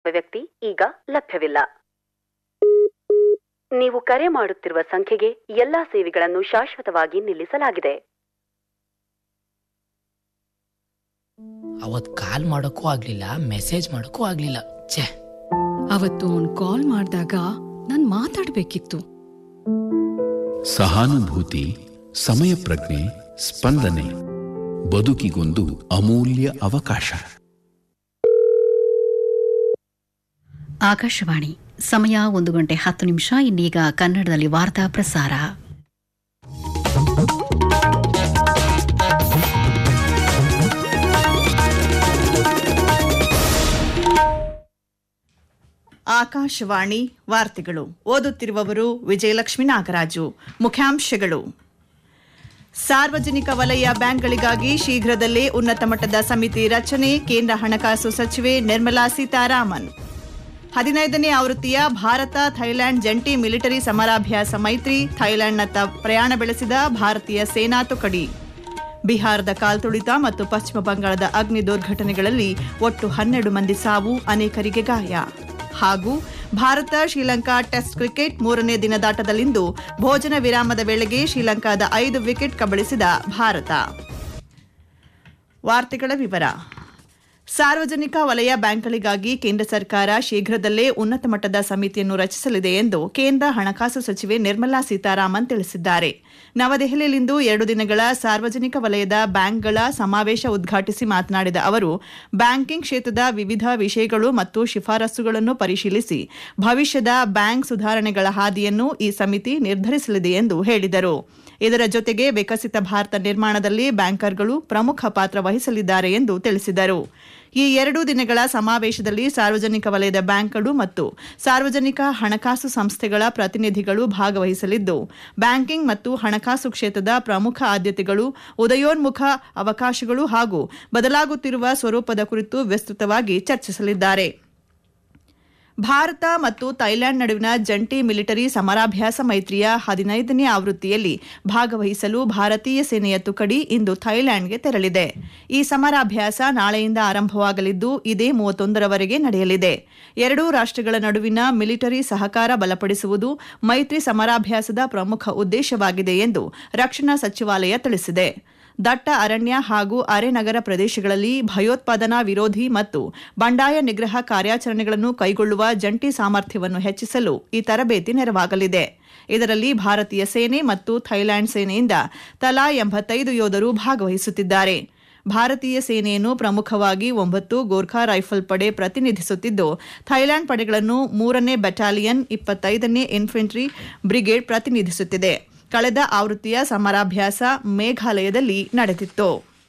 ವ್ಯಕ್ತಿ ಈಗ ಲಭ್ಯವಿಲ್ಲ. ನೀವು ಕರೆ ಮಾಡುತ್ತಿರುವ ಸಂಖ್ಯೆಗೆ ಎಲ್ಲಾ ಸೇವೆಗಳನ್ನು ಶಾಶ್ವತವಾಗಿ ನಿಲ್ಲಿಸಲಾಗಿದೆ. ಅವತ್ ಕಾಲ್ ಮಾಡೋಕ್ಕೂ ಆಗ್ಲಿಲ್ಲ, ಮೆಸೇಜ್ ಮಾಡೋಕ್ಕೂ ಆಗ್ಲಿಲ್ಲ. ಛೇ, ಅವತ್ತು ಅವ್ನು ಕಾಲ್ ಮಾಡಿದಾಗ ನಾನ್ ಮಾತಾಡ್ಬೇಕಿತ್ತು. ಸಹಾನುಭೂತಿ, ಸಮಯ ಪ್ರಜ್ಞೆ, ಸ್ಪಂದನೆ ಬದುಕಿಗೊಂದು ಅಮೂಲ್ಯ ಅವಕಾಶ. ಆಕಾಶವಾಣಿ, ಸಮಯ 1:10. ಇನ್ನೀಗ ಕನ್ನಡದಲ್ಲಿ ವಾರ್ತಾ ಪ್ರಸಾರ. ಆಕಾಶವಾಣಿ ವಾರ್ತೆಗಳು. ಓದುತ್ತಿರುವವರು ವಿಜಯಲಕ್ಷ್ಮಿ ನಾಗರಾಜು. ಮುಖ್ಯಾಂಶಗಳು: ಸಾರ್ವಜನಿಕ ವಲಯ ಬ್ಯಾಂಕ್ಗಳಿಗಾಗಿ ಶೀಘ್ರದಲ್ಲೇ ಉನ್ನತ ಮಟ್ಟದ ಸಮಿತಿ ರಚನೆ, ಕೇಂದ್ರ ಹಣಕಾಸು ಸಚಿವೆ ನಿರ್ಮಲಾ ಸೀತಾರಾಮನ್. 15ನೇ ಆವೃತ್ತಿಯ ಭಾರತ ಥೈಲ್ಯಾಂಡ್ ಜಂಟಿ ಮಿಲಿಟರಿ ಸಮರಾಭ್ಯಾಸ ಮೈತ್ರಿ, ಥೈಲ್ಯಾಂಡ್ನತ್ತ ಪ್ರಯಾಣ ಬೆಳೆಸಿದ ಭಾರತೀಯ ಸೇನಾ ತುಕಡಿ. ಬಿಹಾರದ ಕಾಲ್ತುಳಿತ ಮತ್ತು ಪಶ್ಚಿಮ ಬಂಗಾಳದ ಅಗ್ನಿ ದುರ್ಘಟನೆಗಳಲ್ಲಿ ಒಟ್ಟು 12 ಮಂದಿ ಸಾವು, ಅನೇಕರಿಗೆ ಗಾಯ. ಹಾಗೂ ಭಾರತ ಶ್ರೀಲಂಕಾ ಟೆಸ್ಟ್ ಕ್ರಿಕೆಟ್ 3ನೇ ದಿನದಾಟದಲ್ಲಿಂದು ಭೋಜನ ವಿರಾಮದ ವೇಳೆಗೆ ಶ್ರೀಲಂಕಾದ 5 ವಿಕೆಟ್ ಕಬಳಿಸಿದ ಭಾರತ. ವಾರ್ತೆಗಳ ವಿವರ. ಸಾರ್ವಜನಿಕ ವಲಯ ಬ್ಯಾಂಕ್ಗಳಿಗಾಗಿ ಕೇಂದ್ರ ಸರ್ಕಾರ ಶೀಘ್ರದಲ್ಲೇ ಉನ್ನತ ಮಟ್ಟದ ಸಮಿತಿಯನ್ನು ರಚಿಸಲಿದೆ ಎಂದು ಕೇಂದ್ರ ಹಣಕಾಸು ಸಚಿವೆ ನಿರ್ಮಲಾ ಸೀತಾರಾಮನ್ ತಿಳಿಸಿದ್ದಾರೆ. ನವದೆಹಲಿಯಲ್ಲಿಂದು 2 ದಿನಗಳ ಸಾರ್ವಜನಿಕ ವಲಯದ ಬ್ಯಾಂಕ್ಗಳ ಸಮಾವೇಶ ಉದ್ಘಾಟಿಸಿ ಮಾತನಾಡಿದ ಅವರು, ಬ್ಯಾಂಕಿಂಗ್ ಕ್ಷೇತ್ರದ ವಿವಿಧ ವಿಷಯಗಳು ಮತ್ತು ಶಿಫಾರಸುಗಳನ್ನು ಪರಿಶೀಲಿಸಿ ಭವಿಷ್ಯದ ಬ್ಯಾಂಕ್ ಸುಧಾರಣೆಗಳ ಹಾದಿಯನ್ನು ಈ ಸಮಿತಿ ನಿರ್ಧರಿಸಲಿದೆ ಎಂದು ಹೇಳಿದರು. ಇದರ ಜೊತೆಗೆ ವಿಕಸಿತ ಭಾರತ ನಿರ್ಮಾಣದಲ್ಲಿ ಬ್ಯಾಂಕರ್ಗಳು ಪ್ರಮುಖ ಪಾತ್ರ ವಹಿಸಲಿದ್ದಾರೆ ಎಂದು ತಿಳಿಸಿದರು. ಈ 2 ದಿನಗಳ ಸಮಾವೇಶದಲ್ಲಿ ಸಾರ್ವಜನಿಕ ವಲಯದ ಬ್ಯಾಂಕ್ಗಳು ಮತ್ತು ಸಾರ್ವಜನಿಕ ಹಣಕಾಸು ಸಂಸ್ಥೆಗಳ ಪ್ರತಿನಿಧಿಗಳು ಭಾಗವಹಿಸಲಿದ್ದು, ಬ್ಯಾಂಕಿಂಗ್ ಮತ್ತು ಹಣಕಾಸು ಕ್ಷೇತ್ರದ ಪ್ರಮುಖ ಆದ್ಯತೆಗಳು, ಉದಯೋನ್ಮುಖ ಅವಕಾಶಗಳು ಹಾಗೂ ಬದಲಾಗುತ್ತಿರುವ ಸ್ವರೂಪದ ಕುರಿತು ವಿಸ್ತೃತವಾಗಿ ಚರ್ಚಿಸಲಿದ್ದಾರೆ. ಭಾರತ ಮತ್ತು ಥೈಲ್ಯಾಂಡ್ ನಡುವಿನ ಜಂಟಿ ಮಿಲಿಟರಿ ಸಮರಾಭ್ಯಾಸ ಮೈತ್ರಿಯ 15ನೇ ಆವೃತ್ತಿಯಲ್ಲಿ ಭಾಗವಹಿಸಲು ಭಾರತೀಯ ಸೇನೆಯ ತುಕಡಿ ಇಂದು ಥೈಲ್ಯಾಂಡ್ಗೆ ತೆರಳಿದೆ. ಈ ಸಮರಾಭ್ಯಾಸ ನಾಳೆಯಿಂದ ಆರಂಭವಾಗಲಿದ್ದು ಇದೇ 31ರವರೆಗೆ ನಡೆಯಲಿದೆ. 2 ರಾಷ್ಟ್ರಗಳ ನಡುವಿನ ಮಿಲಿಟರಿ ಸಹಕಾರ ಬಲಪಡಿಸುವುದು ಮೈತ್ರಿ ಸಮರಾಭ್ಯಾಸದ ಪ್ರಮುಖ ಉದ್ದೇಶವಾಗಿದೆ ಎಂದು ರಕ್ಷಣಾ ಸಚಿವಾಲಯ ತಿಳಿಸಿದೆ. ದಟ್ಟ ಅರಣ್ಯ ಹಾಗೂ ಅರೆನಗರ ಪ್ರದೇಶಗಳಲ್ಲಿ ಭಯೋತ್ಪಾದನಾ ವಿರೋಧಿ ಮತ್ತು ಬಂಡಾಯ ನಿಗ್ರಹ ಕಾರ್ಯಾಚರಣೆಗಳನ್ನು ಕೈಗೊಳ್ಳುವ ಜಂಟಿ ಸಾಮರ್ಥ್ಯವನ್ನು ಹೆಚ್ಚಿಸಲು ಈ ತರಬೇತಿ ನೆರವಾಗಲಿದೆ. ಇದರಲ್ಲಿ ಭಾರತೀಯ ಸೇನೆ ಮತ್ತು ಥೈಲ್ಯಾಂಡ್ ಸೇನೆಯಿಂದ ತಲಾ 85 ಯೋಧರು ಭಾಗವಹಿಸುತ್ತಿದ್ದಾರೆ. ಭಾರತೀಯ ಸೇನೆಯನ್ನು ಪ್ರಮುಖವಾಗಿ 9 ಗೋರ್ಖಾ ರೈಫಲ್ ಪಡೆ ಪ್ರತಿನಿಧಿಸುತ್ತಿದ್ದು, ಥೈಲ್ಯಾಂಡ್ ಪಡೆಗಳನ್ನು 3ನೇ ಬೆಟಾಲಿಯನ್ 25ನೇ ಇನ್ಫೆಂಟ್ರಿ ಬ್ರಿಗೇಡ್ ಪ್ರತಿನಿಧಿಸುತ್ತಿದೆ. ಕಳೆದ ಆವೃತ್ತಿಯ ಸಮರಾಭ್ಯಾಸ ಮೇಘಾಲಯದಲ್ಲಿ ನಡೆದಿತ್ತು.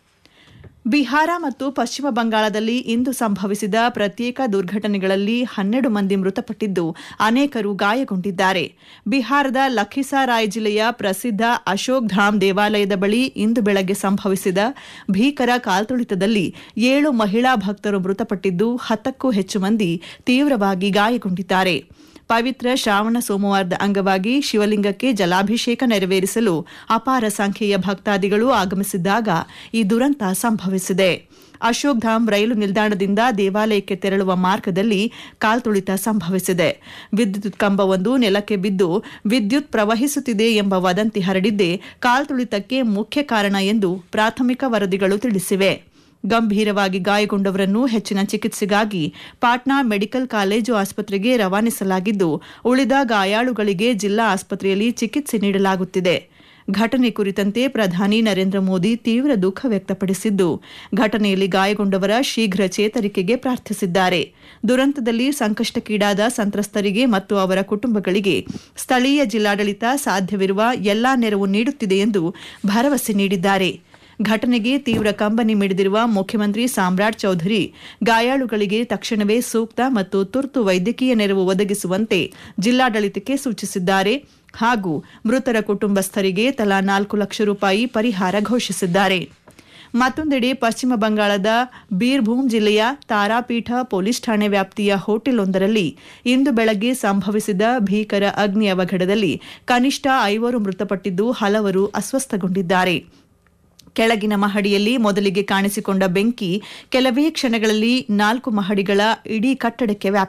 ಬಿಹಾರ ಮತ್ತು ಪಶ್ಚಿಮ ಬಂಗಾಳದಲ್ಲಿ ಇಂದು ಸಂಭವಿಸಿದ ಪ್ರತ್ಯೇಕ ದುರ್ಘಟನೆಗಳಲ್ಲಿ 12 ಮಂದಿ ಮೃತಪಟ್ಟಿದ್ದು, ಅನೇಕರು ಗಾಯಗೊಂಡಿದ್ದಾರೆ. ಬಿಹಾರದ ಲಖೀಸರಾಯ್ ಜಿಲ್ಲೆಯ ಪ್ರಸಿದ್ಧ ಅಶೋಕ್ ಧಾಮ್ ದೇವಾಲಯದ ಬಳಿ ಇಂದು ಬೆಳಗ್ಗೆ ಸಂಭವಿಸಿದ ಭೀಕರ ಕಾಲ್ತುಳಿತದಲ್ಲಿ 7 ಮಹಿಳಾ ಭಕ್ತರು ಮೃತಪಟ್ಟಿದ್ದು, 10ಕ್ಕೂ ಹೆಚ್ಚು ಮಂದಿ ತೀವ್ರವಾಗಿ ಗಾಯಗೊಂಡಿದ್ದಾರೆ. ಪವಿತ್ರ ಶ್ರಾವಣ ಸೋಮವಾರದ ಅಂಗವಾಗಿ ಶಿವಲಿಂಗಕ್ಕೆ ಜಲಾಭಿಷೇಕ ನೆರವೇರಿಸಲು ಅಪಾರ ಸಂಖ್ಯೆಯ ಭಕ್ತಾದಿಗಳು ಆಗಮಿಸಿದ್ದಾಗ ಈ ದುರಂತ ಸಂಭವಿಸಿದೆ. ಅಶೋಕ್ ಧಾಮ್ ರೈಲು ನಿಲ್ದಾಣದಿಂದ ದೇವಾಲಯಕ್ಕೆ ತೆರಳುವ ಮಾರ್ಗದಲ್ಲಿ ಕಾಲ್ತುಳಿತ ಸಂಭವಿಸಿದೆ. ವಿದ್ಯುತ್ ಕಂಬವೊಂದು ನೆಲಕ್ಕೆ ಬಿದ್ದು ವಿದ್ಯುತ್ ಪ್ರವಹಿಸುತ್ತಿದೆ ಎಂಬ ವದಂತಿ ಹರಡಿದ್ದೇ ಕಾಲ್ತುಳಿತಕ್ಕೆ ಮುಖ್ಯ ಕಾರಣ ಎಂದು ಪ್ರಾಥಮಿಕ ವರದಿಗಳು ತಿಳಿಸಿವೆ. ಗಂಭೀರವಾಗಿ ಗಾಯಗೊಂಡವರನ್ನು ಹೆಚ್ಚಿನ ಚಿಕಿತ್ಸೆಗಾಗಿ ಪಾಟ್ನಾ ಮೆಡಿಕಲ್ ಕಾಲೇಜು ಆಸ್ಪತ್ರೆಗೆ ರವಾನಿಸಲಾಗಿದ್ದು, ಉಳಿದ ಗಾಯಾಳುಗಳಿಗೆ ಜಿಲ್ಲಾ ಆಸ್ಪತ್ರೆಯಲ್ಲಿ ಚಿಕಿತ್ಸೆ ನೀಡಲಾಗುತ್ತಿದೆ. ಘಟನೆ ಕುರಿತಂತೆ ಪ್ರಧಾನಿ ನರೇಂದ್ರ ಮೋದಿ ತೀವ್ರ ದುಃಖ ವ್ಯಕ್ತಪಡಿಸಿದ್ದು, ಘಟನೆಯಲ್ಲಿ ಗಾಯಗೊಂಡವರ ಶೀಘ್ರ ಚೇತರಿಕೆಗೆ ಪ್ರಾರ್ಥಿಸಿದ್ದಾರೆ. ದುರಂತದಲ್ಲಿ ಸಂಕಷ್ಟಕ್ಕೀಡಾದ ಸಂತ್ರಸ್ತರಿಗೆ ಮತ್ತು ಅವರ ಕುಟುಂಬಗಳಿಗೆ ಸ್ಥಳೀಯ ಜಿಲ್ಲಾಡಳಿತ ಸಾಧ್ಯವಿರುವ ಎಲ್ಲಾ ನೆರವು ನೀಡುತ್ತಿದೆ ಎಂದು ಭರವಸೆ ನೀಡಿದ್ದಾರೆ. ಘಟನೆಗೆ ತೀವ್ರ ಕಂಬನಿ ಮಿಡಿದಿರುವ ಮುಖ್ಯಮಂತ್ರಿ ಸಾಮ್ರಾಟ್ ಚೌಧರಿ ಗಾಯಾಳುಗಳಿಗೆ ತಕ್ಷಣವೇ ಸೂಕ್ತ ಮತ್ತು ತುರ್ತು ವೈದ್ಯಕೀಯ ನೆರವು ಒದಗಿಸುವಂತೆ ಜಿಲ್ಲಾಡಳಿತಕ್ಕೆ ಸೂಚಿಸಿದ್ದಾರೆ ಹಾಗೂ ಮೃತರ ಕುಟುಂಬಸ್ಥರಿಗೆ ತಲಾ 4 ಲಕ್ಷ ರೂಪಾಯಿ ಪರಿಹಾರ ಘೋಷಿಸಿದ್ದಾರೆ. ಮತ್ತೊಂದೆಡೆ ಪಶ್ಚಿಮ ಬಂಗಾಳದ ಬೀರ್ಭೂಮ್ ಜಿಲ್ಲೆಯ ತಾರಾಪೀಠ ಪೊಲೀಸ್ ಠಾಣೆ ವ್ಯಾಪ್ತಿಯ ಹೋಟೆಲ್ವೊಂದರಲ್ಲಿ ಇಂದು ಬೆಳಗ್ಗೆ ಸಂಭವಿಸಿದ ಭೀಕರ ಅಗ್ನಿ ಅವಘಡದಲ್ಲಿ ಕನಿಷ್ಠ 5 ಮೃತಪಟ್ಟಿದ್ದು, ಹಲವರು ಅಸ್ವಸ್ಥಗೊಂಡಿದ್ದಾರೆ. ಕೆಳಗಿನ ಮಹಡಿಯಲ್ಲಿ ಮೊದಲಿಗೆ ಕಾಣಿಸಿಕೊಂಡ ಬೆಂಕಿ ಕೆಲವೇ ಕ್ಷಣಗಳಲ್ಲಿ 4 ಮಹಡಿಗಳ ಇಡೀ ಕಟ್ಟಡಕ್ಕೆ ವ್ಯಾಪಿಸಿದೆ.